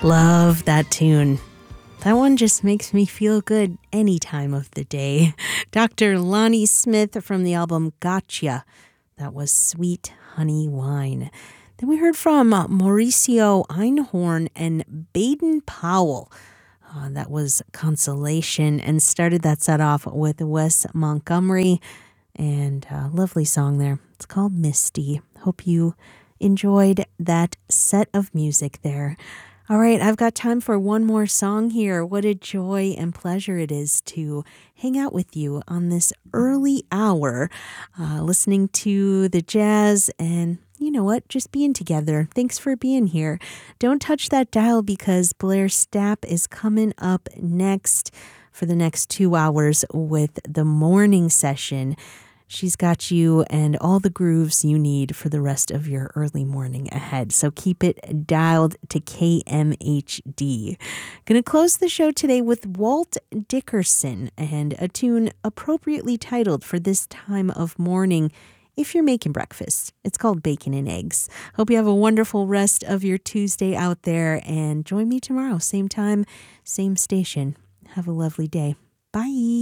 Love that tune. That one just makes me feel good any time of the day. Dr. Lonnie Smith from the album Gotcha. That was Sweet Honey Wine. Then we heard from Mauricio Einhorn and Baden Powell. That was Consolation, and started that set off with Wes Montgomery. And a lovely song there. It's called Misty. Hope you enjoyed that set of music there. All right, I've got time for one more song here. What a joy and pleasure it is to hang out with you on this early hour, listening to the jazz and, you know what, just being together. Thanks for being here. Don't touch that dial because Blair Stapp is coming up next for the next 2 hours with the morning session. She's got you and all the grooves you need for the rest of your early morning ahead. So keep it dialed to KMHD. Going to close the show today with Walt Dickerson and a tune appropriately titled for this time of morning if you're making breakfast. It's called Bacon and Eggs. Hope you have a wonderful rest of your Tuesday out there, and join me tomorrow, same time, same station. Have a lovely day. Bye.